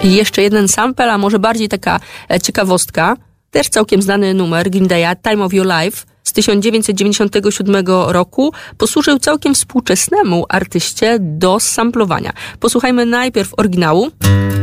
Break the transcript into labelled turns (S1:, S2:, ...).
S1: I jeszcze jeden sample, a może bardziej taka ciekawostka. Też całkiem znany numer Green Day'a, Time of Your Life z 1997 roku posłużył całkiem współczesnemu artyście do samplowania. Posłuchajmy najpierw oryginału.